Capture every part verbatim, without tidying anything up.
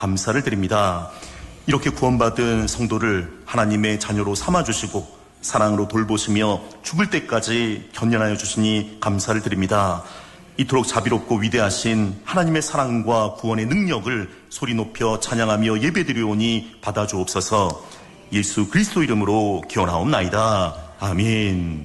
감사를 드립니다. 이렇게 구원받은 성도를 하나님의 자녀로 삼아주시고 사랑으로 돌보시며 죽을 때까지 견련하여 주시니 감사를 드립니다. 이토록 자비롭고 위대하신 하나님의 사랑과 구원의 능력을 소리 높여 찬양하며 예배드리오니 받아주옵소서. 예수 그리스도 이름으로 기원하옵나이다. 아멘.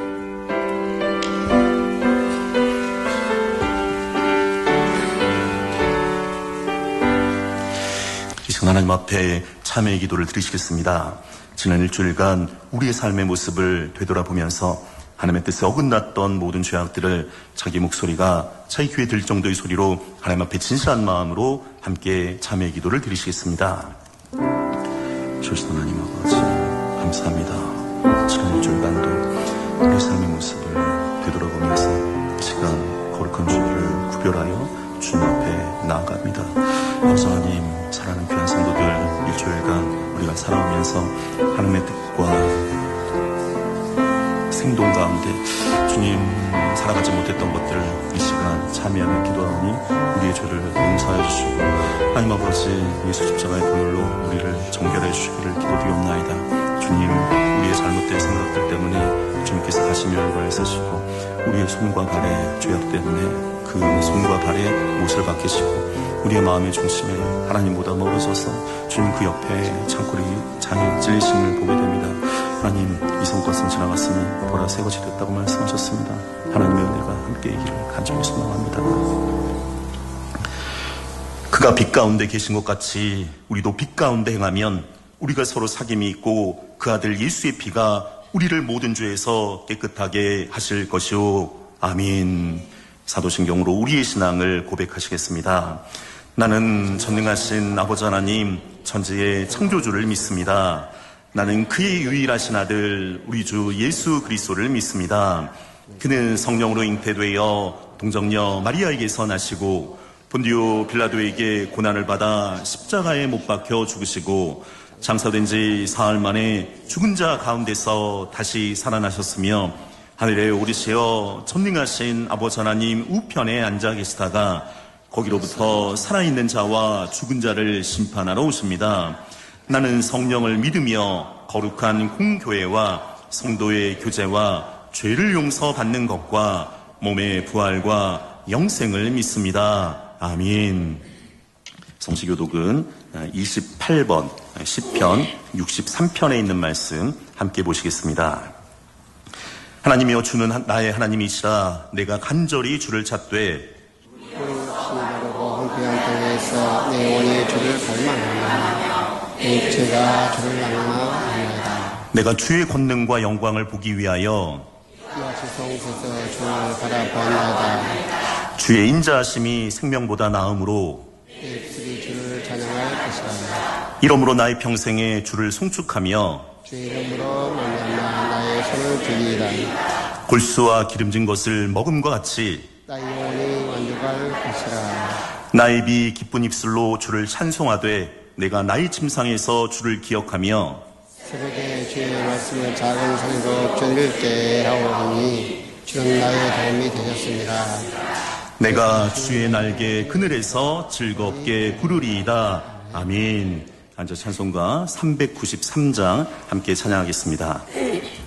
이 시간 하나님 앞에 참회의 기도를 드리시겠습니다. 지난 일주일간 우리의 삶의 모습을 되돌아보면서 하나님의 뜻에 어긋났던 모든 죄악들을 자기 목소리가 자기 귀에 들 정도의 소리로 하나님 앞에 진실한 마음으로 함께 참회의 기도를 드리시겠습니다. 조신 하나님 아버지 감사합니다. 지난 일주일간도 우리의 삶의 모습을 되돌아보면서 이 시간 거룩한 주일을 구별하여 주님 앞에 나아갑니다. 아버지 하나님, 사랑하는 귀한 성도들, 일주일간 우리가 살아오면서 하나님의 뜻과 생동 가운데 주님 살아가지 못했던 것들을 이 시간 참여하며 기도하오니 우리의 죄를 용서하여 주시고 하나님 아버지 예수 십자가의 보혈로 우리를 정결해 주시기를 기도드리옵나이다. 주님, 우리의 잘못된 생각들 때문에 주님께서 다시 멸관을 쓰시고 우리의 손과 발의 죄악 때문에 그 손과 발에 못을 박히시고 우리의 마음의 중심에 하나님보다 멀어져서 주님 그 옆에 창고리 잔이 찔리심을 보게 됩니다. 하나님, 이전 것은 지나갔으니 보라 새 것이 됐다고 말씀하셨습니다. 하나님의 은혜가 함께 있기를 간절히 소망합니다. 그가 빛 가운데 계신 것 같이 우리도 빛 가운데 행하면 우리가 서로 사귐이 있고 그 아들 예수의 피가 우리를 모든 죄에서 깨끗하게 하실 것이오. 아멘. 사도신경으로 우리의 신앙을 고백하시겠습니다. 나는 전능하신 아버지 하나님, 천지의 창조주를 믿습니다. 나는 그의 유일하신 아들 우리 주 예수 그리스도를 믿습니다. 그는 성령으로 잉태되어 동정녀 마리아에게서 나시고 본디오 빌라도에게 고난을 받아 십자가에 못 박혀 죽으시고 장사된 지 사흘 만에 죽은 자 가운데서 다시 살아나셨으며 하늘에 오르시어 전능하신 아버지 하나님 우편에 앉아 계시다가 거기로부터 살아있는 자와 죽은 자를 심판하러 오십니다. 나는 성령을 믿으며 거룩한 공교회와 성도의 교제와 죄를 용서받는 것과 몸의 부활과 영생을 믿습니다. 아멘. 성시교독은 이십팔 번 시편 육십삼 편에 있는 말씀 함께 보시겠습니다. 하나님이여, 주는 나의 하나님이시라. 내가 간절히 주를 찾되 신바르고 황폐한 땅에서 내 원의 주를 갈망하나 내 육체가 주를仰望하나이다. 내가 주의 권능과 영광을 보기 위하여 이와 지성소서 주를 바라보나이다. 주의 인자하심이 생명보다 나음으로 내 입술이 주를 찬양할 것이라. 이러므로 나의 평생에 주를 송축하며 주의 이름으로 말미암아 나의 손을 들리라. 골수와 기름진 것을 먹음과 같이 나의 영혼이 만족할 것이라. 나의 입이 기쁜 입술로 주를 찬송하되 내가 나의 침상에서 주를 기억하며 새벽에 주의 말씀을 작은 소리로 들릴 때 하오니 주는 나의 도움이 되셨습니다. 내가 주의 날개 그늘에서 즐겁게 부르리이다. 아멘. 앉아 찬송가 삼백구십삼 장 함께 찬양하겠습니다.